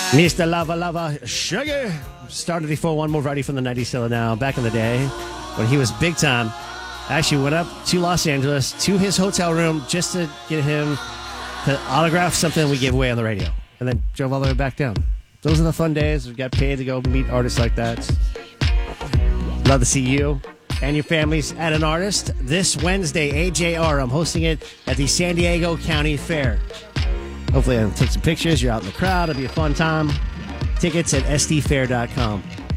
Mr. Lava Lava Sugar started before one more variety from the 90s till now. Back in the day when he was big time, I actually went up to Los Angeles to his hotel room just to get him to autograph something we gave away on the radio, and then drove all the way back down. Those are the fun days. We got paid to go meet artists like that. Love to see you and your families at an artist. This Wednesday, AJR, I'm hosting it at the San Diego County Fair. Hopefully I'll take some pictures. You're out in the crowd. It'll be a fun time. Tickets at sdfair.com.